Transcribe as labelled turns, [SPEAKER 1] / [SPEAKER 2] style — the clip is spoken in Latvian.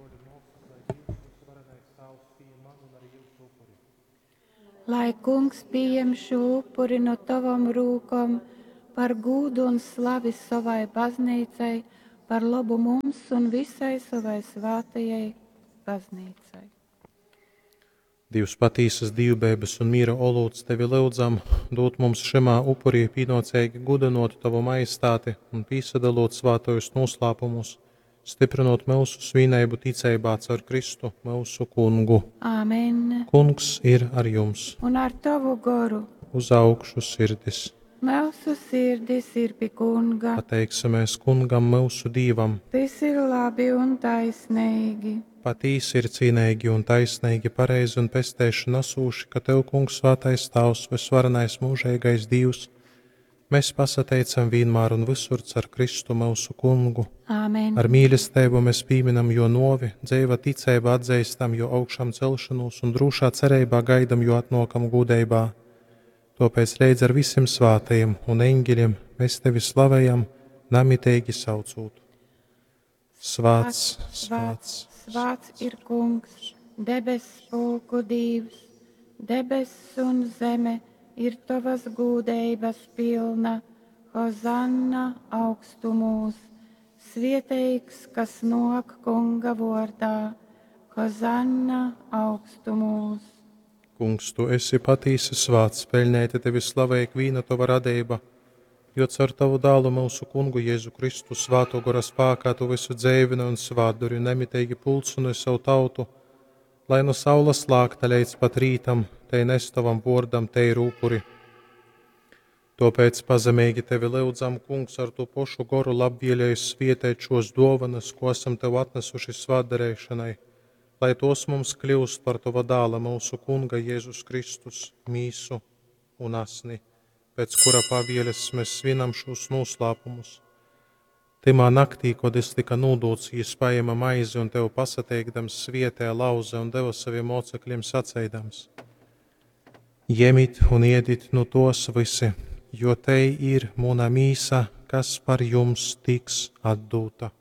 [SPEAKER 1] Lai kungs pieņem šo upuri no tavam rūkam par gūdu un slavi savai baznīcai, par labu mums un visai savai svētajai baznīcai.
[SPEAKER 2] Dievs patīsas divbēbes un mīra olūts tevi lūdzam, dot mums šemā upurī pīnocēgi gudanot tavu majestāti un pīsadalot svātojus noslāpumus, stiprinot mūsu svinību ticībā caur Kristu, mūsu kungu.
[SPEAKER 1] Āmen.
[SPEAKER 2] Kungs ir ar jums.
[SPEAKER 1] Un ar tavu goru.
[SPEAKER 2] Uz augšu sirdis.
[SPEAKER 1] Mūsu sirdis ir pie kunga.
[SPEAKER 2] Pateiksimies kungam mūsu dīvam.
[SPEAKER 1] Tas ir labi un taisnīgi.
[SPEAKER 2] Patīs ir cīnīgi un taisnīgi, pareizi un pestēši nasūši, ka tev, kungs, svētais tavs, visvarenais mūžīgais Dievs, mēs pasateicam vienmēr un visur ar Kristu mūsu kungu.
[SPEAKER 1] Āmen.
[SPEAKER 2] Ar mīlestību mēs pieminam jo novi, dzīva ticība atzīstam jo augšām celšanos un drūšā cerībā gaidam jo atnokam gudībā. Tāpēc reidz ar visiem svātajiem un eņģeļiem mēs tevi slavējam, namitīgi saucot. Svāts, svāts,
[SPEAKER 1] svāts ir kungs, debes spēku Dievs, debesis un zeme ir tavas gudības pilna, hozanna augstumos, svētīgs, kas nāk kunga vārdā, hozanna augstumos.
[SPEAKER 2] Kungs, tu esi patīsi svāts, pelnēti tevi slavēja vīna tava radība, jo caur tavu dālu mūsu kungu Jēzu Kristu svāto gora spēkā tu visu dzēvina un svātduri nemitīgi pulcinu savu tautu, lai no saules lākta līdz pat rītam, te nestavam vordam te ir upuri. Tāpēc pazemīgi tevi lūdzam, kungs, ar to pošu goru labvieļējas svietēt šos dovanas, ko esam tev atnesuši svātdarēšanai, lai tos mums kļūst par tava dāla mūsu kunga Jēzus Kristus, mīsu un asni, pēc kura pavieles mēs svinam šos noslēpumus. Timā naktī, kad es tika nūdūts, jis paima maizi un tev pasateikdams svietē lauze un deva saviem mocekļiem saceidams. Jemit un iedit no tos visi, jo te ir mūna mīsa, kas par jums tiks atdūta.